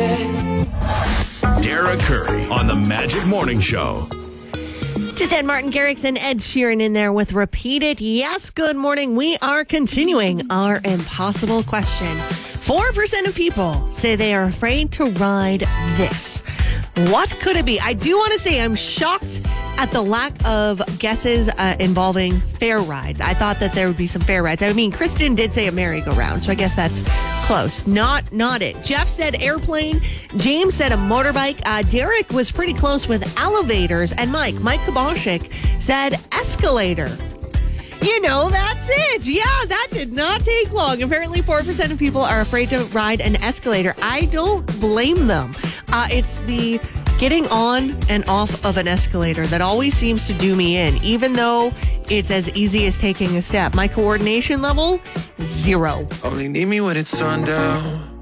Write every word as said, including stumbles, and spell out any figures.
Dara Curry on the Magic Morning Show. Just had Martin Garrix and Ed Sheeran in there with Repeat It. Yes, good morning. We are continuing our impossible question. four percent of people say they are afraid to ride this. What could it be? I do want to say I'm shocked at the lack of guesses uh, involving fair rides. I thought that there would be some fair rides. I mean, Kristen did say a merry-go-round, so I guess that's close. Not not it. Jeff said airplane. James said a motorbike. Uh, Derek was pretty close with elevators. And Mike, Mike Kaboshik said escalator. You know, that's it. Yeah, that did not take long. Apparently, four percent of people are afraid to ride an escalator. I don't blame them. Uh, it's the getting on and off of an escalator that always seems to do me in, even though it's as easy as taking a step. My coordination level, zero. Only need me when it's sundown.